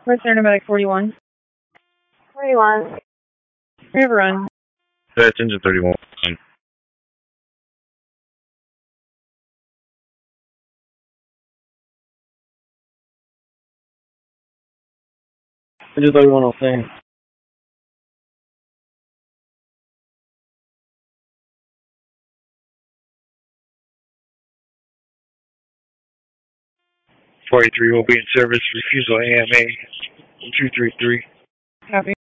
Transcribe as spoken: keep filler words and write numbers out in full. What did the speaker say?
Where's Aeromatic forty-one? forty-one. We have a run. That's engine thirty-one. Engine thirty-one on scene. forty-three will be in service. Refusal A M A two three three. Copy.